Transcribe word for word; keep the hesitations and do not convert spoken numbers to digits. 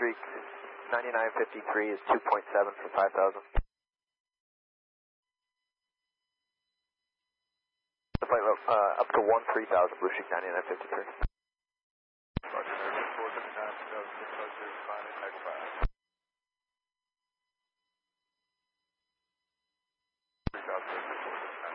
Streak ninety-nine fifty-three is two point seven for five thousand. The flight level, uh, up to one three thousand, Blue Streak ninety-nine fifty-three. Roger, four seven nine, six five zero, five, X five.